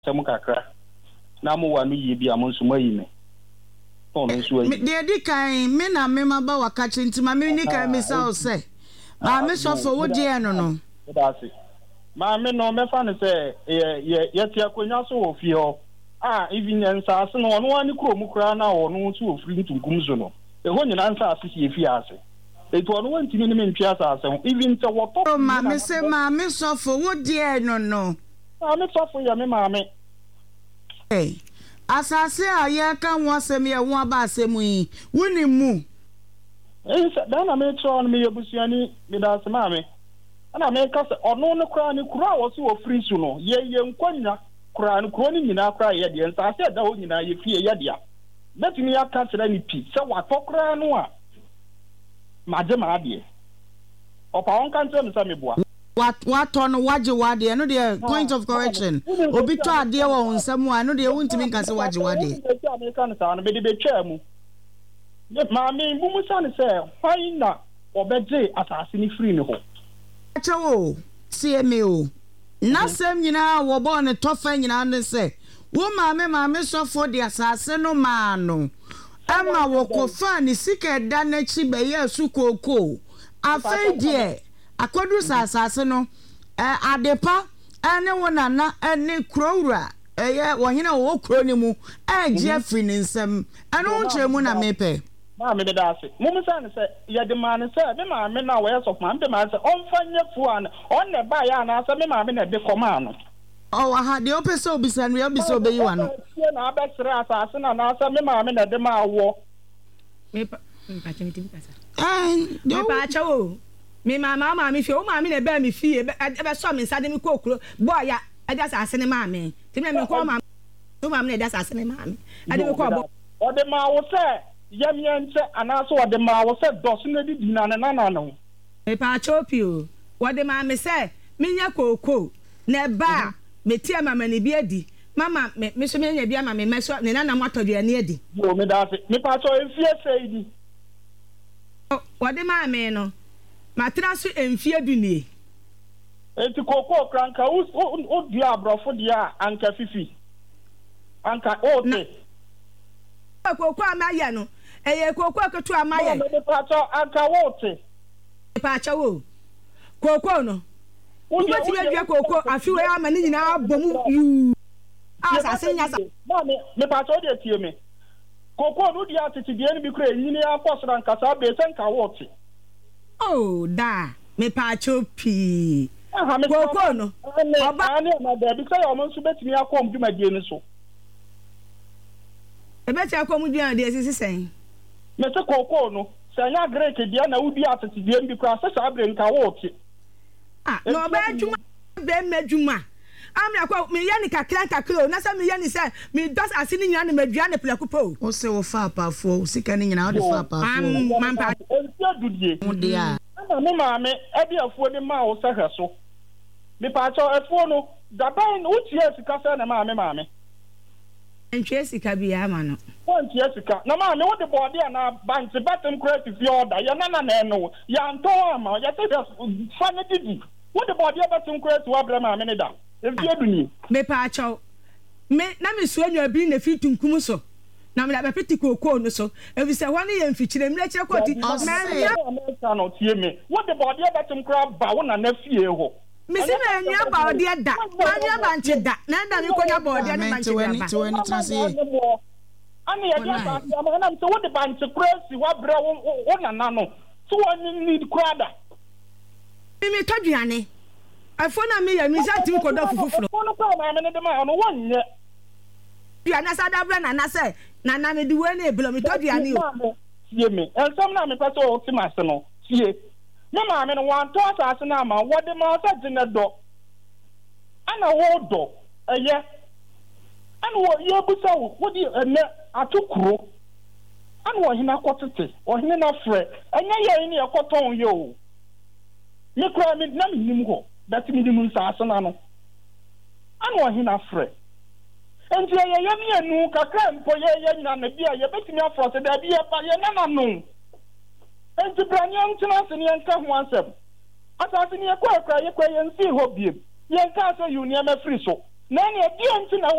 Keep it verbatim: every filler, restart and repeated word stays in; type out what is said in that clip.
Some kakra. Na mo wa no yi bi amonso mayi me. Ono nso ayi. De di kan me na me maba wakache ntima me ni kan me sa o se. Ma me so for wo die no no. Dasi. Ma me no me fa ne se ye ye tia konya so wo fie ho. Ah even nsa ase no ono ani kro mu kra na ono so ofiri ntunkum so no. E ho nyina nsa ase sie fie ase. Eto ono wantimi ne me ntwa asa ase ho. Even te wo to. Ma me se ma me so for wo die no no. Ma me so for ya me ma me. Hey. Asase a ye kan wo asem ye wo aba asem yi woni mu eh da na me tro no me yebusuani me da asema me ana me ka se ono no kra ni kura wo so wo free su no ye ye nkwanya kura ni kro ni nyina kra ye de nsase da ho nyina ye fie ye de a betimi ya ka tira ni pi se wa tokra no a maje ma de opa won kan tira me sa me boa what what on waje wade no the point of correction obi to ade wo nsam a no the wontimi nka se waje wade me kan sa no be de betwa mu ma me bu mu sa ne se hwan na obeje asase ni free ne ho achewo see me o na sem nyina wo bo ne tofa nyina ne se wo ma me ma me sofo de asase no ma no ama wo ko fa ni sika da na chi be ye su koko afei de akodu sasase no eh adepa ene wonana ene krowura eh wohina wo kro ni mu eh je afri ni nsem ene wonkyere mu na mepe ma me da ase mu me san se ye de ma ne se me ma me na wo ye so ma me ma se on fanye fu an on ne ba ya na se me ma me na de koma no oh aha de opese obisan we obise obeyi wa no na abesere asase na na se me ma me na de ma wo me pa me pa chemiti kasa eh me pa chawo me mama mama me fie o mama me na be me fie e be so me nsade me kokro boy ya e da sase ne mama me ti me me ko mama o mama na da sase ne mama ade me ko bo o de ma wo se yam yente ana so o de ma wo se dos na di na na na no me pa chopi o o de ma me se me nya koko na ba me tie mama ne bi adi mama me me so me nya bi mama me me so ne na na matoduane adi yo me da se me pa cho e fie se idi o de ma me no matra so emfie dunie enti koko kranka o o dia abrofo dia anka fifi anka o te koko amaya no eye koko ketu amaya me pa cho anka wo te pa cha wo koko no wo ti be dua koko afi we ama ni nyina abomu yu asa senya sa me me pa cho de tie me koko no dia tete die ni bi kura nyini afosra nka sa be se nka wo te oh da me pa chopi koko no oba ani na da bi say o mo nso betimi akom dwumadie ni so e beti akom dwumadie sisi sen me se koko no sanya great dia na wudi atete die bi kura sasa abre nka wo te ah no ba dwuma be madwuma am yakwa me ye ni kakra kakra na sa me ye ni se me dos asini nyina ne madua ne plekupo o se wo fa apafo sika ni nyina o de fa apafo man pa entia dudie mo de a na me ma me e bi afuo ni ma wo se hweso me pa cho afuo no daban wo tie sika se na ma me ma me entwe sika bi ama no won tie sika na ma me wo de body na bank batem credit fi order ya na na na no ya nto ama ya se fa ne didi wo de body batem credit wa bra ma me ne da efie duni me pa cho me na me so anwa bi na fi tunkum so na me da be peti koko no so ebi se woni ye mfikyire mre kire koti na na no tie me wo de body batem kra ba wo na na fie ho me se na anya ba odi da anya ba nche da na da me konya ba odi na ba nche da to wani trase ani ya dia ba ama na so wo de ba nche kra si wa bra wo na na no so woni need kra da me me toduane afo na me ya mi za tim kodo fufufuro ono pa ma me ne de ma ono wonye duane sa da bra na na se na na me di we na eblo me toduane o sie me ensam na me pa so ti ma se no sie me ma me no wan to asase na ma wo de ma sa jine do ana wo do eye ana wo ye busa wo wo di ene atukuro ana wo hina kotete wo hina na frɛ enya ye ni ekoton ye o me kura me na me nim ho that me nim asase na no ana wo hina frɛ enti ye ye me anu kakra mpo ye ye nya na bia ye betimi afro se da bia pa ye na na no enti branyam tena se ne nka ho asem asase ne kwa kwa ye kwa ye nsi ho biem ye nka so yu ne ma free so na ne di enti na